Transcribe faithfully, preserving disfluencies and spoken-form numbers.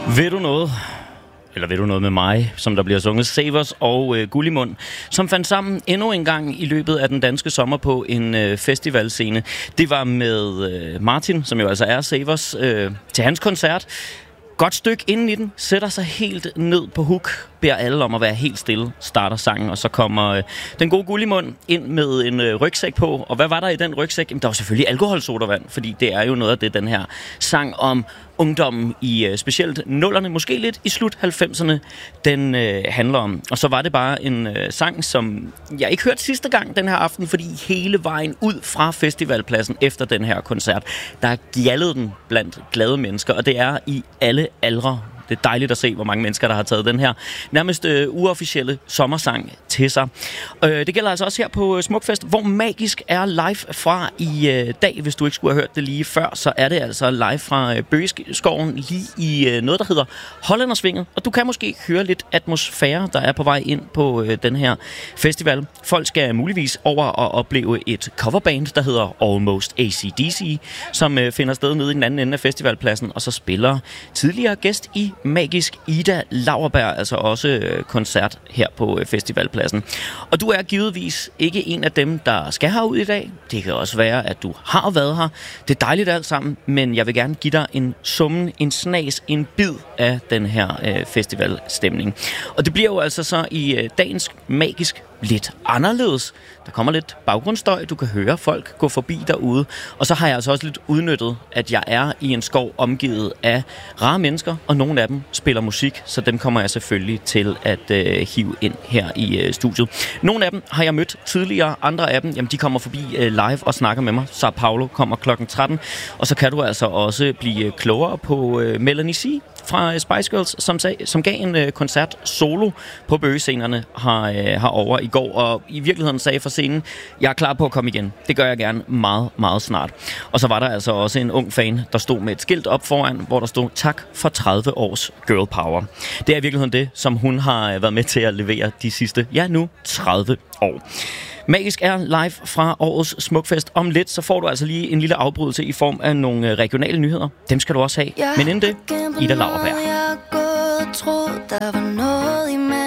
Ved du noget? Eller ved du noget med mig, som der bliver sunget Savers og øh, Gullimund, som fandt sammen endnu en gang i løbet af den danske sommer på en øh, festivalscene. Det var med øh, Martin, som jo altså er Savers, øh, til hans koncert. Godt stykke inden i den, sætter sig helt ned på hook, beder alle om at være helt stille, starter sangen, og så kommer øh, den gode Gullimund ind med en øh, rygsæk på. Og hvad var der i den rygsæk? Jamen, der var selvfølgelig alkoholsodavand, fordi det er jo noget af det, den her sang om ungdommen i øh, specielt nullerne, måske lidt i slut halvfemserne, den øh, handler om. Og så var det bare en øh, sang, som jeg ikke hørte sidste gang den her aften, fordi hele vejen ud fra festivalpladsen efter den her koncert, der gjaldede den blandt glade mennesker, og det er i alle aldre. Det er dejligt at se, hvor mange mennesker, der har taget den her nærmest øh, uofficielle sommersang til sig. Øh, det gælder altså også her på Smukfest, hvor Magisk er live fra i øh, dag. Hvis du ikke skulle have hørt det lige før, så er det altså live fra øh, Bøgeskoven lige i øh, noget, der hedder Hollændersvinget. Og du kan måske høre lidt atmosfære, der er på vej ind på øh, den her festival. Folk skal muligvis over og opleve et coverband, der hedder Almost A C D C, som øh, finder sted nede i den anden ende af festivalpladsen, og så spiller tidligere gæst i Magisk Ida Lauerberg, altså også øh, koncert her på øh, festivalpladsen. Og du er givetvis ikke en af dem, der skal herud i dag. Det kan også være, at du har været her. Det er dejligt alt sammen, men jeg vil gerne give dig en summen, en snas, en bid af den her øh, festivalstemning. Og det bliver jo altså så i øh, dagens Magisk lidt anderledes. Der kommer lidt baggrundsstøj, du kan høre folk gå forbi derude. Og så har jeg altså også lidt udnyttet, at jeg er i en skov omgivet af rare mennesker, og nogle af dem spiller musik, så dem kommer jeg selvfølgelig til at øh, hive ind her i øh, studiet. Nogle af dem har jeg mødt tidligere, andre af dem, jamen de kommer forbi øh, live og snakker med mig. Så Paulo kommer klokken tretten, og så kan du altså også blive klogere på øh, Melanie C. fra Spice Girls, som, sag, som gav en øh, koncert solo på bøgescenerne her, øh, herovre i går, og i virkeligheden sagde for scenen, jeg er klar på at komme igen. Det gør jeg gerne meget, meget snart. Og så var der altså også en ung fan, der stod med et skilt op foran, hvor der stod, tak for tredive års girl power. Det er i virkeligheden det, som hun har været med til at levere de sidste, ja nu, tredive år. Magisk er live fra årets Smukfest. Om lidt, så får du altså lige en lille afbrydelse i form af nogle regionale nyheder. Dem skal du også have. Men inden det, Ida Lauerberg. Jeg har gået og troet, der var noget i mig.